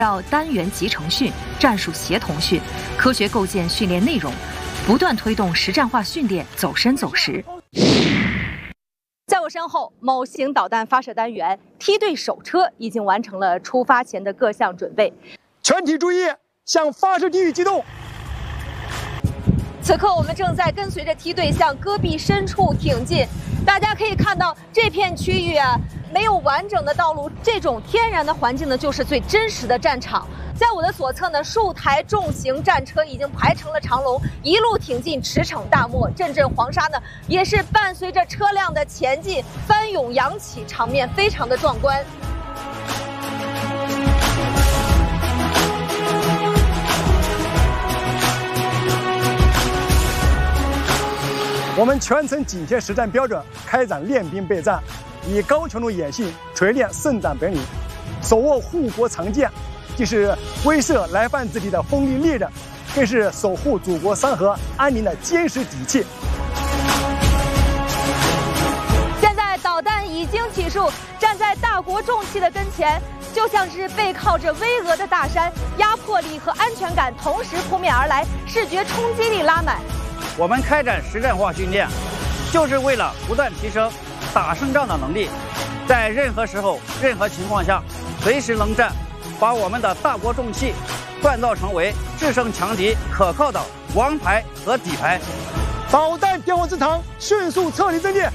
绕单元集成训、战术协同训、科学构建训练内容，不断推动实战化训练走深走实。 在我身后，某型导弹发射单元梯队首车已经完成了出发前的各项准备。 全体注意，向发射地域机动。 此刻，我们正在跟随着梯队向戈壁深处挺进。大家可以看到，这片区域啊，没有完整的道路，这种天然的环境呢，就是最真实的战场。在我的左侧呢，数台重型战车已经排成了长龙，一路挺进，驰骋大漠，阵阵黄沙呢，也是伴随着车辆的前进，翻涌扬起，场面非常的壮观。 我们全程紧贴实战标准，开展练兵备战，以高强度演训锤炼胜战本领，手握护国长剑，既是威慑来犯之敌的锋利利刃，更是守护祖国山河安宁的坚实底气。 现在导弹已经起数，站在大国重器的跟前，就像是背靠着巍峨的大山，压迫力和安全感同时扑面而来，视觉冲击力拉满。 我们开展实战化训练，就是为了不断提升打胜仗的能力，在任何时候、任何情况下，随时能战，把我们的大国重器锻造成为制胜强敌可靠的王牌和底牌。 导弹点火之场，迅速撤离阵地。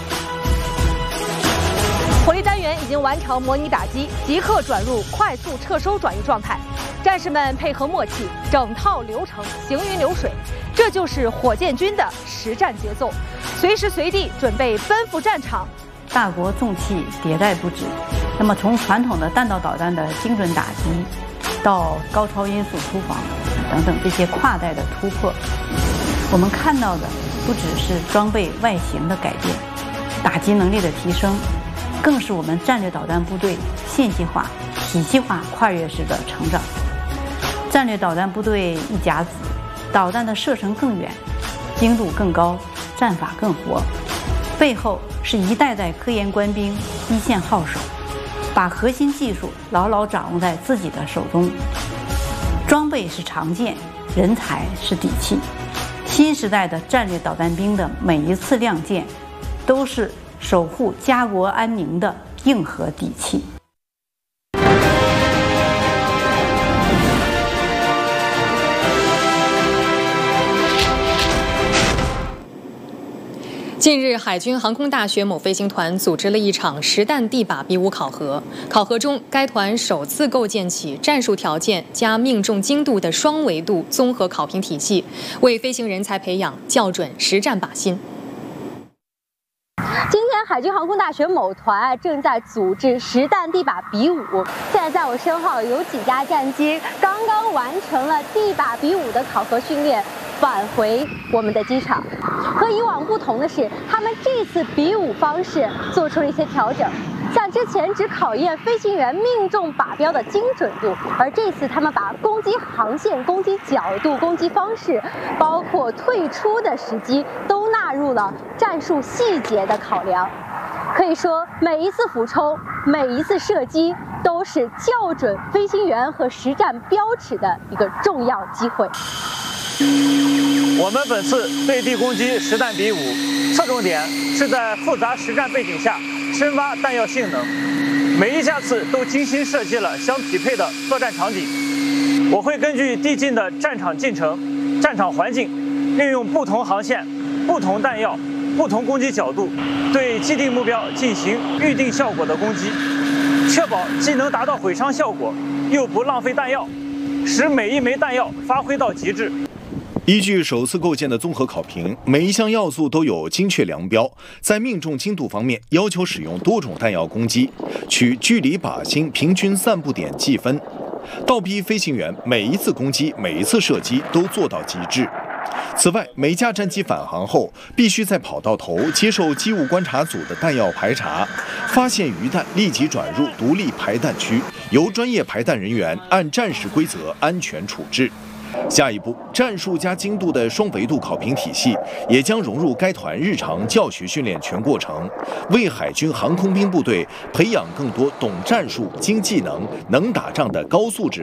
火力单元已经完成模拟打击，即刻转入快速撤收转移状态。战士们配合默契，整套流程行云流水，这就是火箭军的实战节奏，随时随地准备奔赴战场。 大国重器迭代不止，那么从传统的弹道导弹的精准打击，到高超音速突防等等这些跨代的突破，我们看到的不只是装备外形的改变，打击能力的提升，更是我们战略导弹部队线性化、体系化、跨越式的成长。战略导弹部队一甲子，导弹的射程更远，精度更高，战法更活，背后是一代代科研官兵一线号手，把核心技术牢牢掌握在自己的手中。装备是长剑，人才是底气。新时代的战略导弹兵的每一次亮剑，都是守护家国安宁的硬核底气。 近日，海军航空大学某飞行团组织了一场实弹地靶比武考核。考核中，该团首次构建起战术条件加命中精度的双维度综合考评体系，为飞行人才培养校准实战靶心。 今天，海军航空大学某团正在组织实弹地靶比武。现在在我身后有几架战机刚刚完成了地靶比武的考核训练，返回我们的机场。和以往不同的是，他们这次比武方式做出了一些调整。像之前只考验飞行员命中靶标的精准度，而这次他们把攻击航线、攻击角度、攻击方式，包括退出的时机，都纳入了战术细节的考量。可以说，每一次俯冲、每一次射击，都是校准飞行员和实战标尺的一个重要机会。 我们本次对地攻击实弹比武，侧重点是在复杂实战背景下深挖弹药性能。每一架次都精心设计了相匹配的作战场景。我会根据递进的战场进程、战场环境，运用不同航线、不同弹药、不同攻击角度，对既定目标进行预定效果的攻击，确保既能达到毁伤效果，又不浪费弹药，使每一枚弹药发挥到极致。 依据首次构建的综合考评，每一项要素都有精确量标。在命中精度方面，要求使用多种弹药攻击，取距离靶心平均散布点计分。倒逼飞行员每一次攻击、每一次射击都做到极致。此外，每架战机返航后，必须在跑道头接受机务观察组的弹药排查，发现余弹立即转入独立排弹区，由专业排弹人员按战时规则安全处置。 下一步，战术加精度的双维度考评体系也将融入该团日常教学训练全过程，为海军航空兵部队培养更多懂战术、精技能、能打仗的高素质